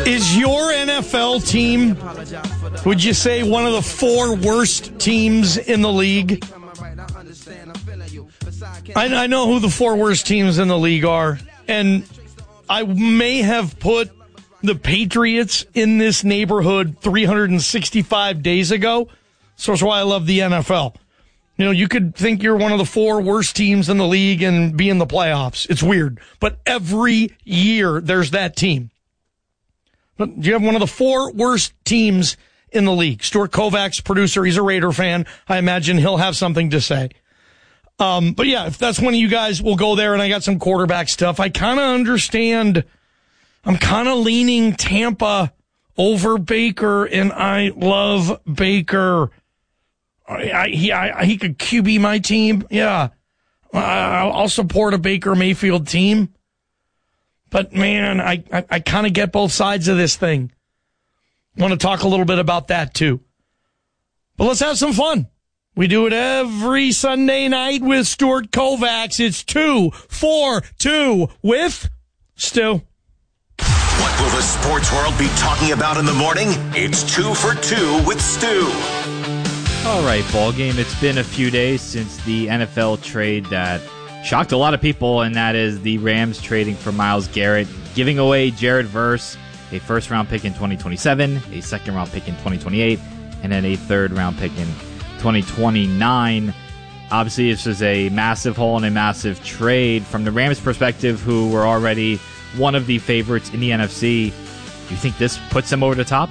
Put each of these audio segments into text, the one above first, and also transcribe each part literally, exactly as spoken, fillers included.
Is your N F L team, would you say, one of the four worst teams in the league? I, I know who the four worst teams in the league are, and I may have put the Patriots in this neighborhood three hundred sixty-five days ago, so that's why I love the N F L. You know, you could think you're one of the four worst teams in the league and be in the playoffs. It's weird, but every year there's that team. But you have one of the four worst teams in the league. Stuart Kovacs, producer, he's a Raider fan. I imagine he'll have something to say. Um, but yeah, if that's one of you guys, we'll go there, and I got some quarterback stuff. I kind of understand. I'm kind of leaning Tampa over Baker, and I love Baker. I, I, he, I, he could Q B my team. Yeah. I, I'll support a Baker Mayfield team. But, man, I, I, I kind of get both sides of this thing. I want to talk a little bit about that, too. But let's have some fun. We do it every Sunday night with Stuart Kovacs. It's two, four, two with Stu. What will the sports world be talking about in the morning? It's two for two with Stu. All right, ball game. It's been a few days since the N F L trade that shocked a lot of people, and that is the Rams trading for Myles Garrett, giving away Jared Verse, a first-round pick in twenty twenty-seven, a second-round pick in twenty twenty-eight, and then a third-round pick in twenty twenty-nine. Obviously, this was a massive haul and a massive trade from the Rams' perspective, who were already one of the favorites in the N F C. Do you think this puts them over the top?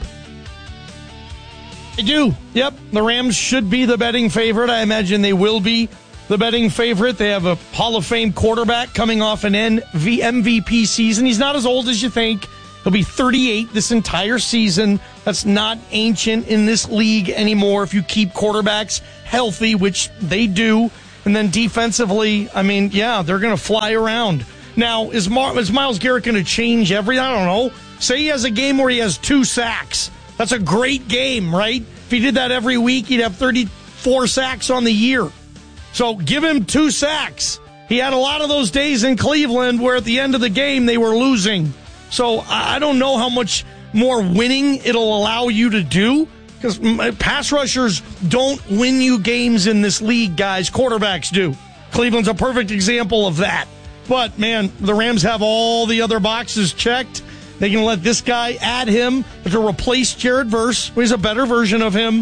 I do. Yep. The Rams should be the betting favorite. I imagine they will be the betting favorite. They have a Hall of Fame quarterback coming off an M V P season. He's not as old as you think. He'll be thirty-eight this entire season. That's not ancient in this league anymore if you keep quarterbacks healthy, which they do. And then defensively, I mean, yeah, they're going to fly around. Now, is, Mar- is Myles Garrett going to change everything? I don't know. Say he has a game where he has two sacks. That's a great game, right? If he did that every week, he'd have thirty-four sacks on the year. So give him two sacks. He had a lot of those days in Cleveland where at the end of the game they were losing. So I don't know how much more winning it'll allow you to do, because pass rushers don't win you games in this league, guys. Quarterbacks do. Cleveland's a perfect example of that. But, man, the Rams have all the other boxes checked. They can let this guy add him to replace Jared Verse, who is a better version of him.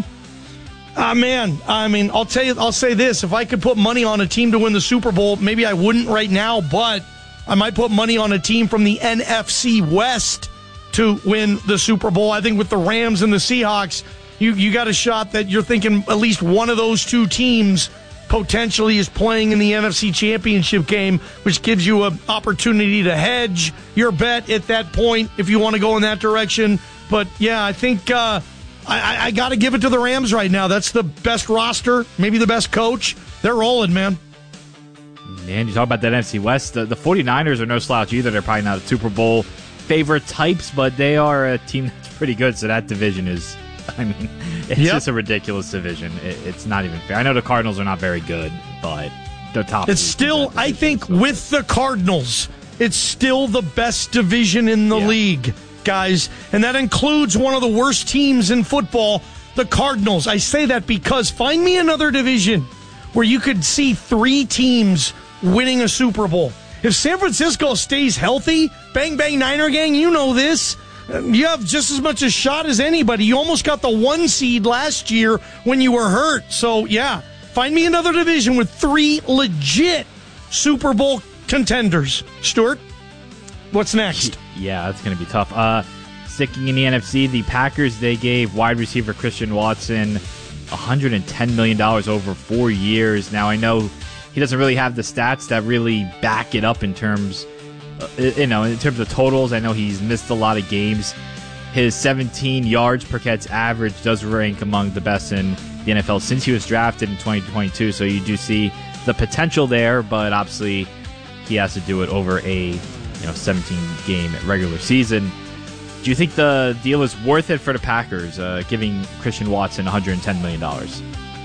Ah, man, I mean, I'll tell you, I'll say this. If I could put money on a team to win the Super Bowl, maybe I wouldn't right now, but I might put money on a team from the N F C West to win the Super Bowl. I think with the Rams and the Seahawks, you, you got a shot that you're thinking at least one of those two teams potentially is playing in the N F C Championship game, which gives you an opportunity to hedge your bet at that point if you want to go in that direction. But, yeah, I think uh, I, I got to give it to the Rams right now. That's the best roster, maybe the best coach. They're rolling, man. Man, you talk about that N F C West. The, the 49ers are no slouch either. They're probably not a Super Bowl favorite types, but they are a team that's pretty good, so that division is... I mean, it's yep. just a ridiculous division. It, it's not even fair. I know the Cardinals are not very good, but the top. It's still, I think, so. With the Cardinals, it's still the best division in the yeah. league, guys. And that includes one of the worst teams in football, the Cardinals. I say that because find me another division where you could see three teams winning a Super Bowl. If San Francisco stays healthy, bang, bang, Niner gang, you know this. You have just as much a shot as anybody. You almost got the one seed last year when you were hurt. So, yeah, find me another division with three legit Super Bowl contenders. Stuart, what's next? Yeah, that's going to be tough. Uh, sticking in the N F C, the Packers, they gave wide receiver Christian Watson one hundred ten million dollars over four years. Now, I know he doesn't really have the stats that really back it up in terms Uh, you know, in terms of totals. I know he's missed a lot of games. His seventeen yards per catch average does rank among the best in the N F L since he was drafted in twenty twenty-two, so you do see the potential there, but obviously he has to do it over a you know seventeen-game regular season. Do you think the deal is worth it for the Packers, uh, giving Christian Watson one hundred ten million dollars?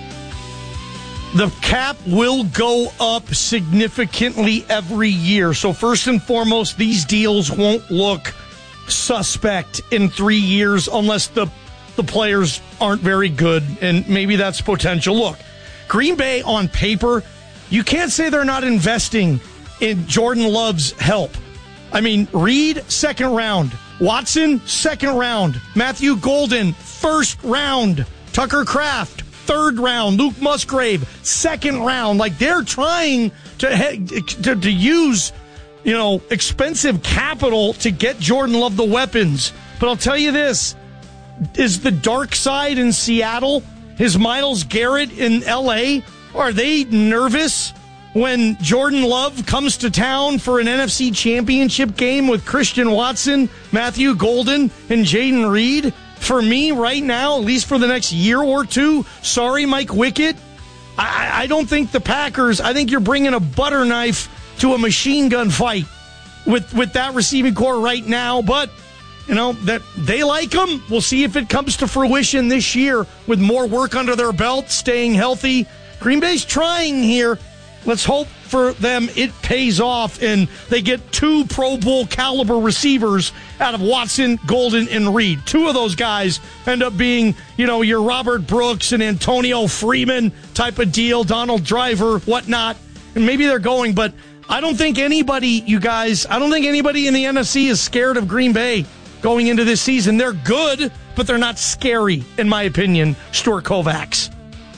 The cap will go up significantly every year. So first and foremost, these deals won't look suspect in three years unless the the players aren't very good, and maybe that's potential. Look, Green Bay on paper, you can't say they're not investing in Jordan Love's help. I mean, Reed, second round. Watson, second round. Matthew Golden, first round. Tucker Kraft, third round. Luke Musgrave, second round. Like, they're trying to to, to use, you know, expensive capital to get Jordan Love the weapons. But I'll tell you this, is the dark side in Seattle, is Myles Garrett in L A, are they nervous when Jordan Love comes to town for an N F C championship game with Christian Watson, Matthew Golden, and Jaden Reed? For me, right now, at least for the next year or two, sorry, Mike Wickett, I, I don't think the Packers, I think you're bringing a butter knife to a machine gun fight with, with that receiving core right now. But, you know, that they like him. We'll see if it comes to fruition this year with more work under their belt, staying healthy. Green Bay's trying here. Let's hope for them it pays off and they get two Pro Bowl caliber receivers out of Watson, Golden, and Reed. Two of those guys end up being, you know, your Robert Brooks and Antonio Freeman type of deal, Donald Driver, whatnot. And maybe they're going, but I don't think anybody, you guys, I don't think anybody in the N F C is scared of Green Bay going into this season. They're good, but they're not scary, in my opinion, Stuart Kovacs.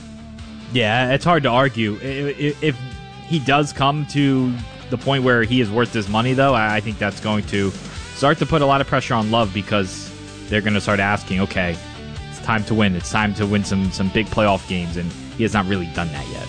Yeah, it's hard to argue. If he does come to the point where he is worth his money, though, I think that's going to start to put a lot of pressure on Love because they're going to start asking, okay, it's time to win. It's time to win some, some big playoff games, and he has not really done that yet.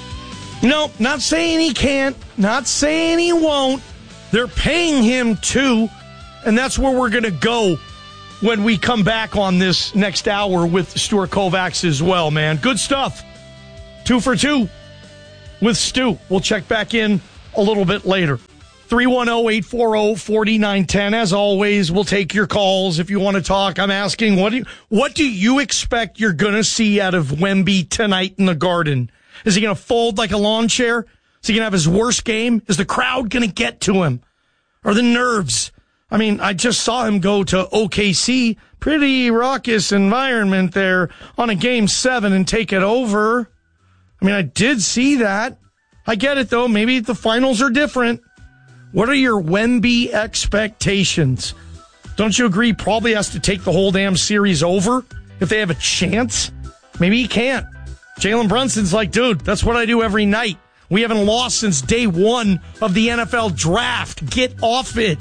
No, not saying he can't, not saying he won't. They're paying him to, and that's where we're going to go when we come back on this next hour with Stuart Kovacs as well, man. Good stuff. Two for two with Stu. We'll check back in a little bit later. three one zero, eight four zero, four nine one zero. As always, we'll take your calls if you want to talk. I'm asking, what do you, what do you expect you're going to see out of Wemby tonight in the Garden? Is he going to fold like a lawn chair? Is he going to have his worst game? Is the crowd going to get to him? Or the nerves? I mean, I just saw him go to O K C. Pretty raucous environment there on a game seven and take it over. I mean, I did see that. I get it, though. Maybe the finals are different. What are your Wemby expectations? Don't you agree probably has to take the whole damn series over if they have a chance? Maybe he can't. Jalen Brunson's like, dude, that's what I do every night. We haven't lost since day one of the N F L draft. Get off it.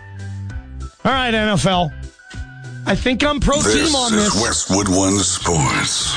All right, N F L. I think I'm pro this team on this. This is Westwood One Sports.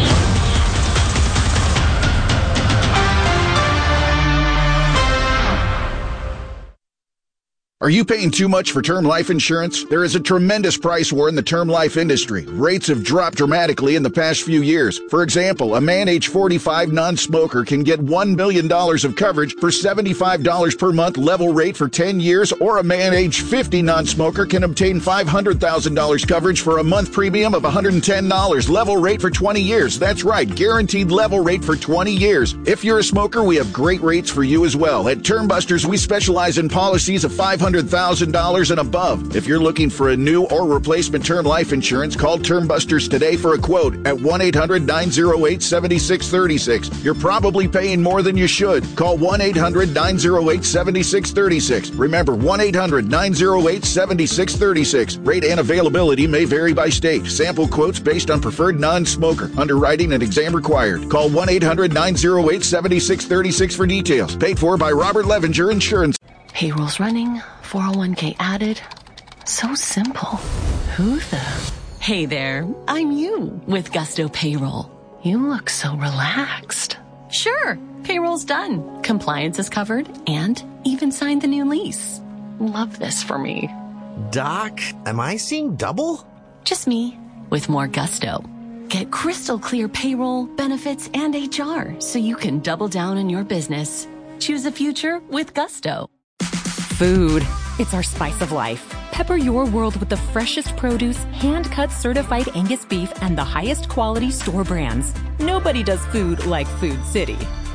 Are you paying too much for term life insurance? There is a tremendous price war in the term life industry. Rates have dropped dramatically in the past few years. For example, a man age forty-five non-smoker can get one million dollars of coverage for seventy-five dollars per month level rate for ten years, or a man age fifty non-smoker can obtain five hundred thousand dollars coverage for a month premium of one hundred ten dollars level rate for twenty years. That's right, guaranteed level rate for twenty years. If you're a smoker, we have great rates for you as well. At Term Busters, we specialize in policies of five hundred thousand dollars and above. If you're looking for a new or replacement term life insurance, call Term Busters today for a quote at one eight hundred, nine oh eight, seven six three six. You're probably paying more than you should. Call one eight hundred, nine oh eight, seven six three six. Remember, one eight hundred, nine oh eight, seven six three six. Rate and availability may vary by state. Sample quotes based on preferred non-smoker. Underwriting and exam required. Call one eight hundred, nine oh eight, seven six three six for details. Paid for by Robert Levenger Insurance. Payroll's running, four oh one k added. So simple. Who the? Hey there, I'm you with Gusto Payroll. You look so relaxed. Sure, payroll's done. Compliance is covered and even signed the new lease. Love this for me. Doc, am I seeing double? Just me with more gusto. Get crystal clear payroll, benefits, and H R so you can double down on your business. Choose a future with Gusto. Food. It's our spice of life. Pepper your world with the freshest produce, hand-cut certified Angus beef, and the highest quality store brands. Nobody does food like Food City.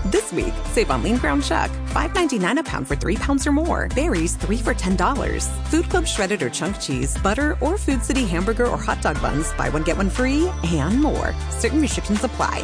This week, save on lean ground chuck, five ninety-nine a pound for three pounds or more. Berries, three for ten dollars. Food Club shredded or chunk cheese, butter, or Food City hamburger or hot dog buns, buy one, get one free, and more. Certain restrictions apply.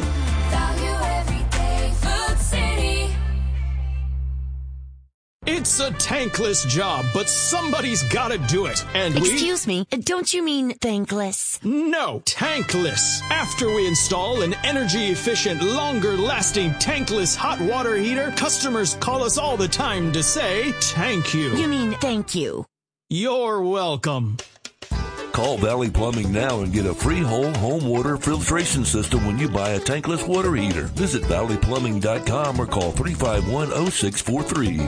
It's a tankless job, but somebody's gotta do it. And we... Excuse me, don't you mean thankless? No, tankless. After we install an energy-efficient, longer-lasting tankless hot water heater, customers call us all the time to say, thank you. You mean thank you. You're welcome. Call Valley Plumbing now and get a free whole home water filtration system when you buy a tankless water heater. Visit valley plumbing dot com or call three five one, oh six four three.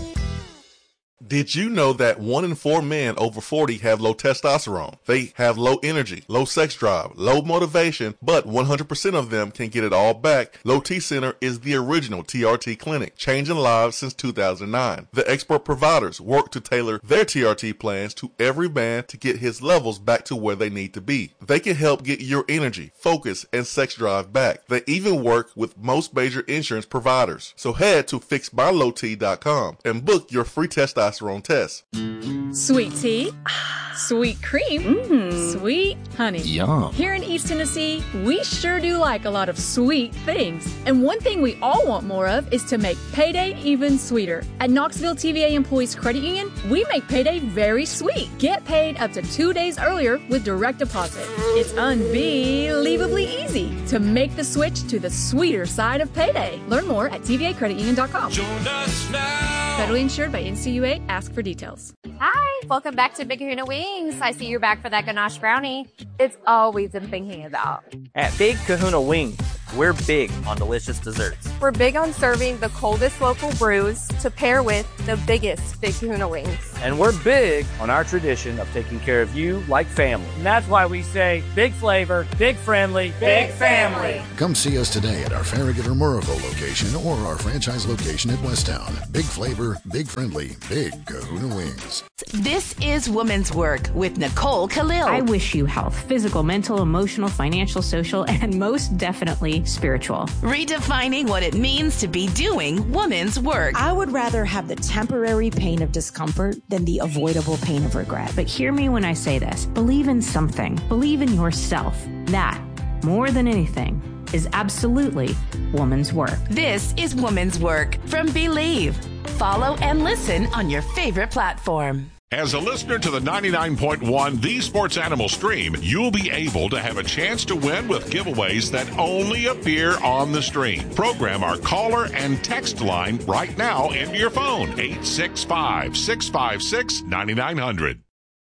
Did you know that one in four men over forty have low testosterone? They have low energy, low sex drive, low motivation, but one hundred percent of them can get it all back. Low T Center is the original T R T clinic, changing lives since two thousand nine. The expert providers work to tailor their T R T plans to every man to get his levels back to where they need to be. They can help get your energy, focus, and sex drive back. They even work with most major insurance providers. So head to fix my low t dot com and book your free testosterone test. Sweet tea, sweet cream, mm. sweet honey. Yum. Here in East Tennessee, we sure do like a lot of sweet things. And one thing we all want more of is to make payday even sweeter. At Knoxville T V A Employees Credit Union, we make payday very sweet. Get paid up to two days earlier with direct deposit. It's unbelievably easy to make the switch to the sweeter side of payday. Learn more at T V A credit union dot com. Join us now. Federally insured by N C U A. Ask for details. Hi, welcome back to Big Kahuna Wings. I see you're back for that ganache brownie. It's always been thinking about. At Big Kahuna Wings, we're big on delicious desserts. We're big on serving the coldest local brews to pair with the biggest Big Kahuna Wings. And we're big on our tradition of taking care of you like family. And that's why we say big flavor, big friendly, big family. Come see us today at our Farragut or Murrayville location or our franchise location at Westtown. Big flavor, big friendly, Big Kahuna Wings. This is Woman's Work with Nicole Khalil. I wish you health, physical, mental, emotional, financial, social, and most definitely spiritual. Redefining what it means to be doing woman's work. I would rather have the temporary pain of discomfort than the avoidable pain of regret. But hear me when I say this. Believe in something. Believe in yourself. That, more than anything, is absolutely woman's work. This is Woman's Work from Believe. Follow and listen on your favorite platform. As a listener to the ninety-nine point one The Sports Animal stream, you'll be able to have a chance to win with giveaways that only appear on the stream. Program our caller and text line right now into your phone, eight six five, six five six, nine nine zero zero.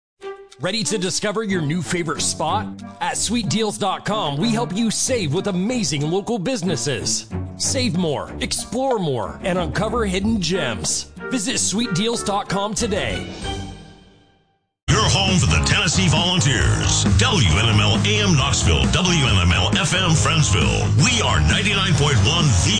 Ready to discover your new favorite spot? At sweet deals dot com, we help you save with amazing local businesses. Save more, explore more, and uncover hidden gems. Visit sweet deals dot com today. Your home for the Tennessee Volunteers. W N M L A M Knoxville, W N M L F M Friendsville. We are ninety-nine point one The